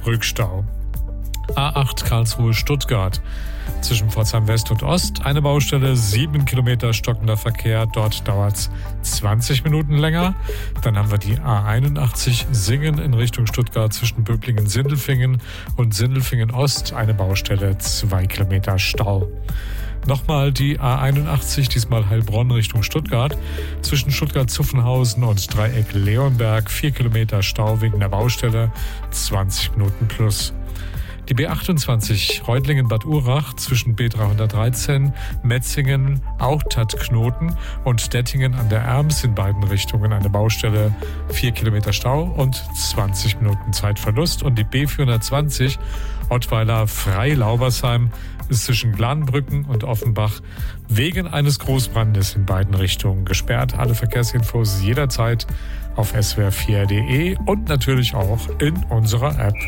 Rückstau. A8 Karlsruhe-Stuttgart. Zwischen Pforzheim West und Ost eine Baustelle, 7 Kilometer stockender Verkehr. Dort dauert es 20 Minuten länger. Dann haben wir die A81 Singen in Richtung Stuttgart zwischen Böblingen-Sindelfingen und Sindelfingen-Ost. Eine Baustelle, 2 Kilometer Stau. Nochmal die A81, diesmal Heilbronn Richtung Stuttgart. Zwischen Stuttgart-Zuffenhausen und Dreieck Leonberg 4 Kilometer Stau wegen der Baustelle, 20 Minuten plus. Die B28 Reutlingen-Bad Urach zwischen B313, Metzingen, Auchthat-Knoten und Dettingen an der Erms in beiden Richtungen eine Baustelle, 4 Kilometer Stau und 20 Minuten Zeitverlust. Und die B420 Ottweiler-Freilaubersheim ist zwischen Glanbrücken und Offenbach wegen eines Großbrandes in beiden Richtungen gesperrt. Alle Verkehrsinfos jederzeit auf swr4.de und natürlich auch in unserer App.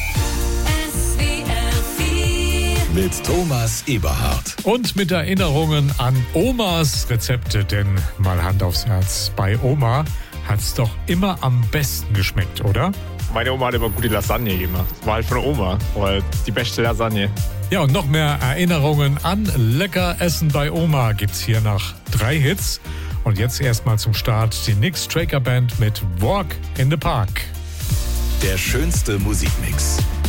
Mit Thomas Eberhardt. Und mit Erinnerungen an Omas Rezepte, denn mal Hand aufs Herz, bei Oma hat's doch immer am besten geschmeckt, oder? Meine Oma hat immer gute Lasagne gemacht. Das war halt von Oma, weil die beste Lasagne. Ja, und noch mehr Erinnerungen an lecker Essen bei Oma gibt's hier nach 3 Hits. Und jetzt erstmal zum Start die Nick Straker Band mit Walk in the Park. Der schönste Musikmix.